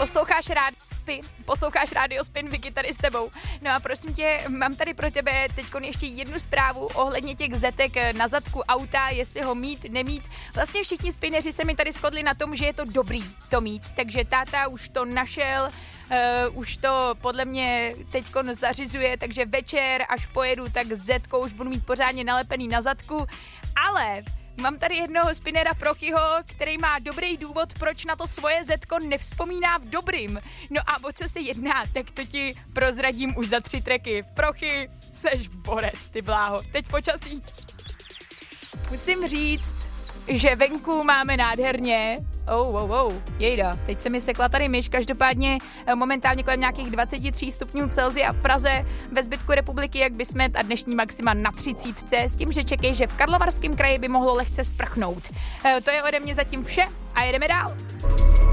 Posloucháš Rádio Spin, Vicky tady s tebou. No a prosím tě, mám tady pro tebe teďkon ještě jednu zprávu ohledně těch zetek na zadku auta, jestli ho mít, nemít. Vlastně všichni spineři se mi tady shodli na tom, že je to dobrý to mít, takže táta už to našel, už to podle mě teďkon zařizuje, takže večer, až pojedu, tak zetkou už budu mít pořádně nalepený na zadku, ale mám tady jednoho spinera Prochyho, který má dobrý důvod, proč na to svoje zetko nevzpomíná v dobrým. No a o co se jedná, tak to ti prozradím už za 3 tracky. Prochy, seš borec, ty bláho. Teď počasí. Musím říct, že venku máme nádherně. Jejda, teď se mi sekla tady myš, každopádně momentálně kolem nějakých 23 stupňů Celsia v Praze, ve zbytku republiky, jak by jsme a dnešní maxima na 30, s tím, že čekej, že v Karlovarském kraji by mohlo lehce sprchnout. To je ode mě zatím vše a jedeme dál.